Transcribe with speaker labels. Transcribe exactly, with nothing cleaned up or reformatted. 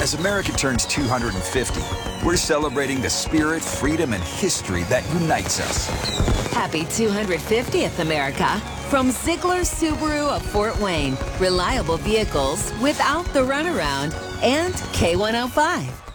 Speaker 1: As America turns two hundred fifty, we're celebrating the spirit, freedom, and history that unites us.
Speaker 2: Happy two hundred fiftieth, America. From Ziegler Subaru of Fort Wayne, reliable vehicles without the runaround, and K one oh five.